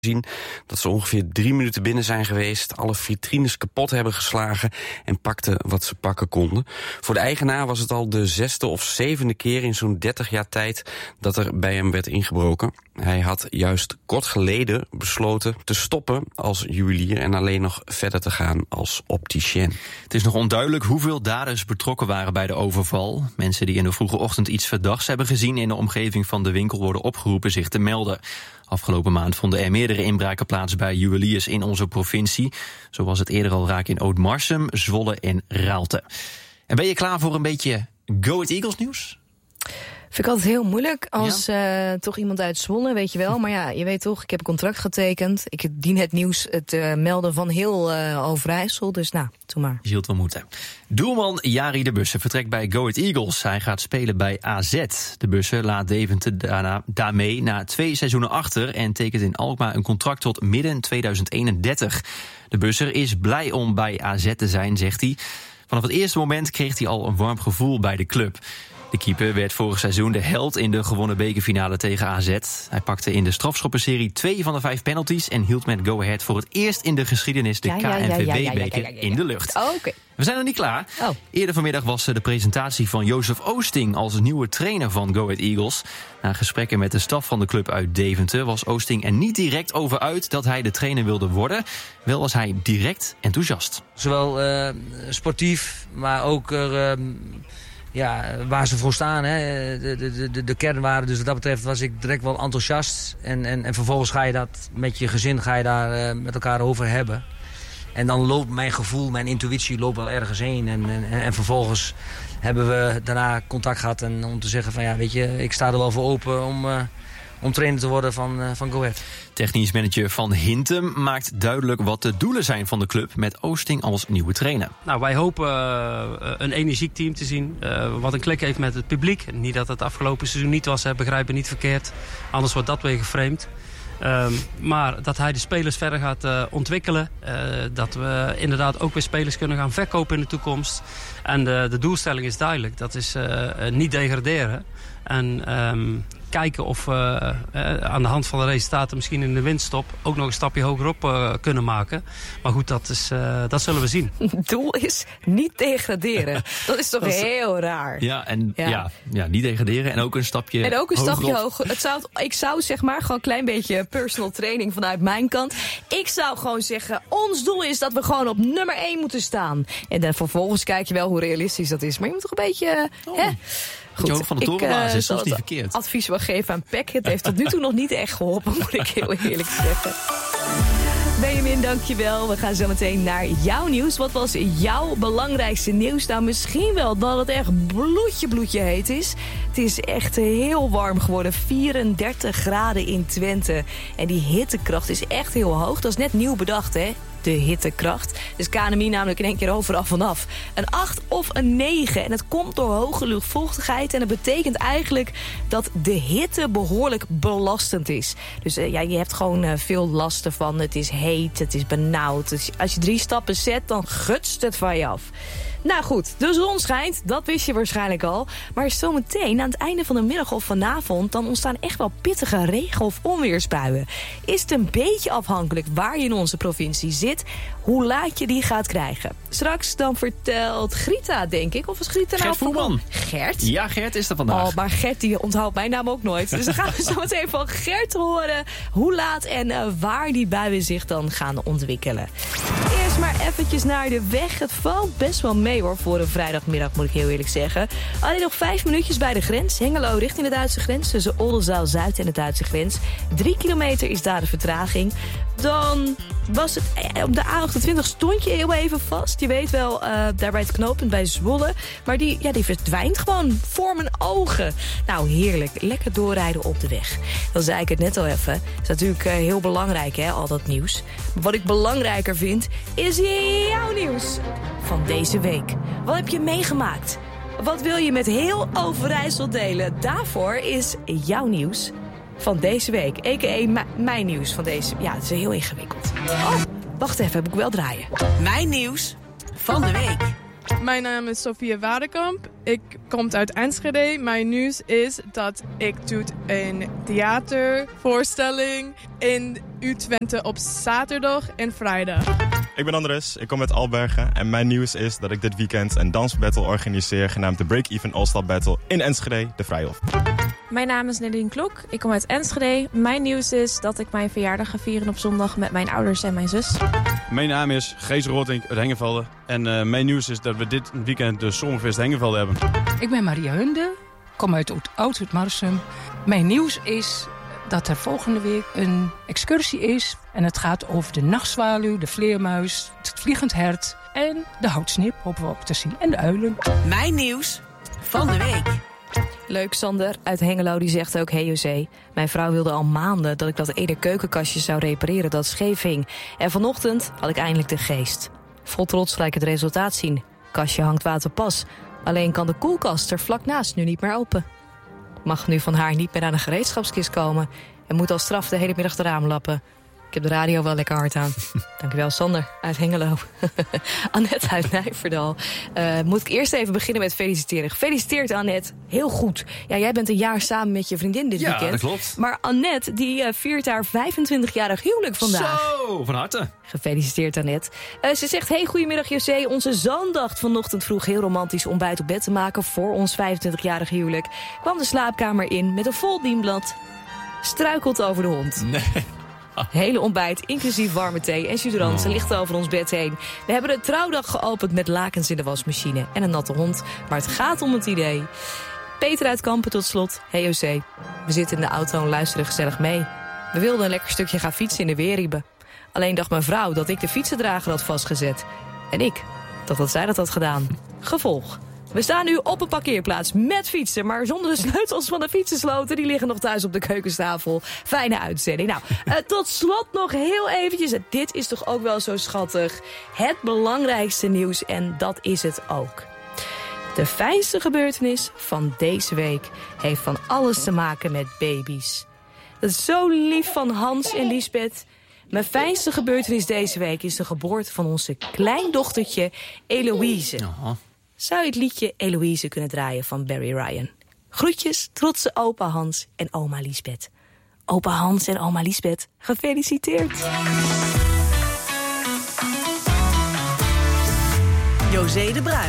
zien dat ze ongeveer 3 minuten binnen zijn geweest, alle vitrines kapot hebben geslagen en pakten wat ze pakken konden. Voor de eigenaar was het al de 6e of 7e keer in zo'n 30 jaar tijd dat er bij hem werd ingebroken. Hij had juist kort geleden besloten te stoppen als juwelier en alleen nog verder te gaan als opticien. Het is nog onduidelijk hoeveel daders betrokken waren bij de overval. Mensen die in de vroege ochtend iets verdachts hebben gezien in de omgeving van de winkel worden opgeroepen zich te melden. Afgelopen maand vonden er meerdere inbraken plaats bij juweliers in onze provincie. Zo was het eerder al raak in Oud-Marsum, Zwolle en Raalte. En ben je klaar voor een beetje Go Ahead Eagles nieuws? Vind ik altijd heel moeilijk als toch iemand uit Zwolle, weet je wel. Maar ja, je weet toch, ik heb een contract getekend. Ik dien het nieuws te melden van heel Overijssel. Dus nou, doe maar. Je zult wel moeten. Doelman Jari de Busse vertrekt bij Go Ahead Eagles. Hij gaat spelen bij AZ. De Busse laat Deventer daarmee na 2 seizoenen achter en tekent in Alkmaar een contract tot midden 2031. De Busser is blij om bij AZ te zijn, zegt hij. Vanaf het eerste moment kreeg hij al een warm gevoel bij de club. De keeper werd vorig seizoen de held in de gewonnen bekerfinale tegen AZ. Hij pakte in de strafschoppenserie 2 van de 5 penalties en hield met Go Ahead voor het eerst in de geschiedenis de KNVB-beker in de lucht. Oh, okay. We zijn nog niet klaar. Oh. Eerder vanmiddag was de presentatie van Jozef Oosting als nieuwe trainer van Go Ahead Eagles. Na gesprekken met de staf van de club uit Deventer was Oosting er niet direct over uit dat hij de trainer wilde worden. Wel was hij direct enthousiast. Zowel sportief, maar ook waar ze voor staan. Hè. De kernwaarden. Dus wat dat betreft was ik direct wel enthousiast. En vervolgens ga je dat met je gezin met elkaar over hebben. En dan loopt mijn gevoel, mijn intuïtie loopt wel ergens heen. En vervolgens hebben we daarna contact gehad om te zeggen van ja, weet je, ik sta er wel voor open om trainer te worden van Go Ahead. Technisch manager Van Hintem maakt duidelijk wat de doelen zijn van de club met Oosting als nieuwe trainer. Nou, wij hopen een energiek team te zien, wat een klik heeft met het publiek. Niet dat het afgelopen seizoen niet was, begrijpen niet verkeerd. Anders wordt dat weer geframed. Maar dat hij de spelers verder gaat ontwikkelen. Dat we inderdaad ook weer spelers kunnen gaan verkopen in de toekomst. En de doelstelling is duidelijk. Dat is niet degraderen. En kijken of we aan de hand van de resultaten misschien in de winststop ook nog een stapje hoger op kunnen maken. Maar goed, dat zullen we zien. Het doel is niet degraderen. Dat is toch heel raar. Ja, en niet degraderen en ook een stapje hoger. En ook een stapje hoger. Ik zou zeg maar gewoon een klein beetje personal training vanuit mijn kant. Ik zou gewoon zeggen, ons doel is dat we gewoon op nummer 1 moeten staan. En dan vervolgens kijk je wel hoe realistisch dat is. Maar je moet toch een beetje... Goed, van de torenbaas is soms niet verkeerd. Advies wel geven aan Peck. Het heeft tot nu toe nog niet echt geholpen, moet ik heel eerlijk zeggen. Benjamin, dankjewel. We gaan zo meteen naar jouw nieuws. Wat was jouw belangrijkste nieuws? Nou, misschien wel dat het echt bloedje heet is. Het is echt heel warm geworden. 34 graden in Twente. En die hittekracht is echt heel hoog. Dat is net nieuw bedacht, hè? De hittekracht. Dus KNMI namelijk in één keer overal vanaf. Een 8 of een 9. En het komt door hoge luchtvochtigheid. En dat betekent eigenlijk dat de hitte behoorlijk belastend is. Dus je hebt gewoon veel last ervan. Het is heet, het is benauwd. Dus als je 3 stappen zet, dan gutst het van je af. Nou goed, de zon schijnt, dat wist je waarschijnlijk al. Maar zometeen, aan het einde van de middag of vanavond... dan ontstaan echt wel pittige regen- of onweersbuien. Is het een beetje afhankelijk waar je in onze provincie zit... hoe laat je die gaat krijgen. Straks dan vertelt Grita, denk ik. Of is Grita nou Gert Voerman. Gert? Ja, Gert is er vandaag. Oh, maar Gert die onthoudt mijn naam ook nooit. Dus dan gaan we zo meteen van Gert horen... hoe laat en waar die buien zich dan gaan ontwikkelen. Eerst maar eventjes naar de weg. Het valt best wel mee hoor, voor een vrijdagmiddag moet ik heel eerlijk zeggen. Alleen nog 5 minuutjes bij de grens. Hengelo richting de Duitse grens. Tussen Oldenzaal-Zuid en de Duitse grens. 3 kilometer is daar de vertraging. Dan was het op de A28 stond je heel even vast. Je weet wel, daar bij het knooppunt bij Zwolle. Maar die verdwijnt gewoon voor mijn ogen. Nou, heerlijk. Lekker doorrijden op de weg. Dan zei ik het net al even. Het is natuurlijk heel belangrijk, hè, al dat nieuws. Maar wat ik belangrijker vind, is jouw nieuws van deze week. Wat heb je meegemaakt? Wat wil je met heel Overijssel delen? Daarvoor is jouw nieuws van deze week. A.k.a. mijn nieuws van deze... Ja, het is heel ingewikkeld. Oh, wacht even, heb ik wel draaien. Mijn nieuws van de week. Mijn naam is Sofia Wadekamp. Ik kom uit Enschede. Mijn nieuws is dat ik doe een theatervoorstelling in U-Twente op zaterdag en vrijdag. Ik ben Andres, ik kom uit Albergen en mijn nieuws is dat ik dit weekend een dansbattle organiseer genaamd de Break-Even All-Star Battle in Enschede, de Vrijhof. Mijn naam is Nadine Klok, ik kom uit Enschede. Mijn nieuws is dat ik mijn verjaardag ga vieren op zondag met mijn ouders en mijn zus. Mijn naam is Gees Rotink uit Hengevelde en mijn nieuws is dat we dit weekend de Zomerfeest Hengevelde hebben. Ik ben Maria Hunde, kom uit Oud-Marsum. Mijn nieuws is dat er volgende week een excursie is. En het gaat over de nachtzwaluw, de vleermuis, het vliegend hert en de houtsnip hopen we ook te zien. En de uilen. Mijn nieuws van de week. Leuk, Sander uit Hengelo die zegt ook: hey José, mijn vrouw wilde al maanden dat ik dat ene keukenkastje zou repareren dat scheef hing. En vanochtend had ik eindelijk de geest. Vol trots gelijk het resultaat zien. Kastje hangt waterpas. Alleen kan de koelkast er vlak naast nu niet meer open. Mag nu van haar niet meer aan de gereedschapskist komen en moet als straf de hele middag de raam lappen. Ik heb de radio wel lekker hard aan. Dankjewel, Sander uit Hengelo. Annette uit Nijverdal. Moet ik eerst even beginnen met feliciteren. Gefeliciteerd, Annette. Heel goed. Ja, jij bent een jaar samen met je vriendin dit weekend. Ja, dat klopt. Maar Annette, die viert haar 25-jarig huwelijk vandaag. Zo, van harte. Gefeliciteerd, Annette. Ze zegt: hey, goedemiddag José. Onze zoon dacht vanochtend vroeg heel romantisch ontbijt op bed te maken voor ons 25-jarig huwelijk. Kwam de slaapkamer in met een vol dienblad. Struikelt over de hond. Nee. Hele ontbijt, inclusief warme thee en jus ligt over ons bed heen. We hebben de trouwdag geopend met lakens in de wasmachine en een natte hond. Maar het gaat om het idee. Peter uit Kampen tot slot. Hey José, we zitten in de auto en luisteren gezellig mee. We wilden een lekker stukje gaan fietsen in de Weerriebe. Alleen dacht mijn vrouw dat ik de fietsendrager had vastgezet. En ik dacht dat zij dat had gedaan. Gevolg: we staan nu op een parkeerplaats met fietsen, maar zonder de sleutels van de fietsensloten. Die liggen nog thuis op de keukentafel. Fijne uitzending. Nou, tot slot nog heel eventjes. Dit is toch ook wel zo schattig. Het belangrijkste nieuws, en dat is het ook. De fijnste gebeurtenis van deze week heeft van alles te maken met baby's. Dat is zo lief van Hans en Liesbeth. Mijn fijnste gebeurtenis deze week is de geboorte van onze kleindochtertje Eloïse. Zou je het liedje Eloïse kunnen draaien van Barry Ryan? Groetjes, trotse opa Hans en oma Liesbeth. Opa Hans en oma Liesbeth, gefeliciteerd. José de Bruin.